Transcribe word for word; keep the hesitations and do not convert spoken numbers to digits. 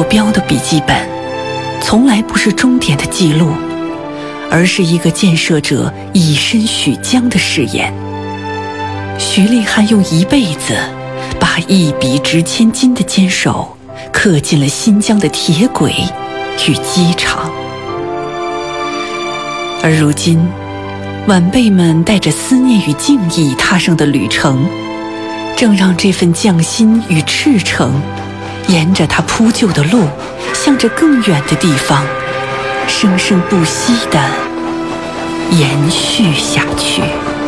标的笔记本，从来不是终点的记录，而是一个建设者以身许疆的誓言。徐立汉用一辈子把一笔值千金的坚守刻进了新疆的铁轨与机场。而如今，晚辈们带着思念与敬意踏上的旅程，正让这份匠心与赤诚沿着他铺就的路，向着更远的地方生生不息地延续下去。